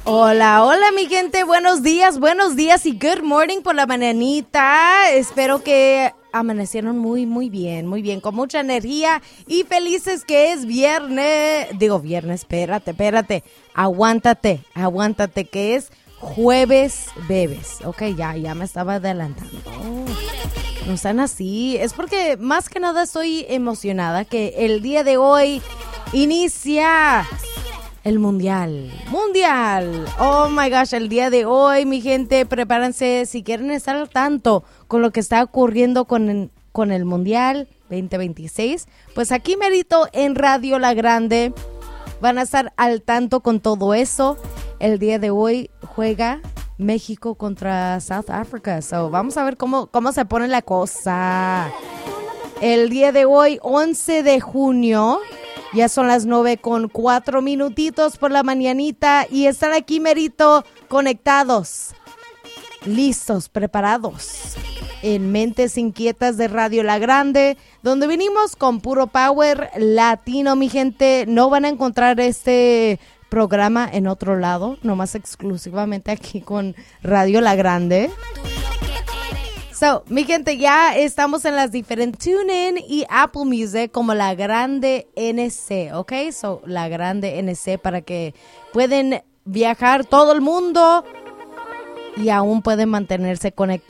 Hola, hola mi gente, buenos días y good morning por la mañanita. Espero que amanecieron muy bien, con mucha energía y felices que es viernes. Digo viernes, espérate, aguántate, que es jueves bebes. Ok, ya me estaba adelantando. No están así, es porque más que nada estoy emocionada que el día de hoy inicia el mundial. Oh my gosh, el día de hoy, mi gente, prepárense si quieren estar al tanto con lo que está ocurriendo con el mundial 2026. Pues aquí merito en Radio La Grande van a estar al tanto con todo eso. El día de hoy juega México contra South Africa. So, vamos a ver cómo se pone la cosa. El día de hoy, 11 de junio, ya son las 9:04 por la mañanita y están aquí merito conectados, listos, preparados, en Mentes Inquietas de Radio La Grande, donde venimos con puro power latino, mi gente. No van a encontrar este programa en otro lado, nomás exclusivamente aquí con Radio La Grande. So, mi gente, ya estamos en las diferentes TuneIn y Apple Music como La Grande NC, ¿ok? So, La Grande NC para que pueden viajar todo el mundo y aún pueden mantenerse conectados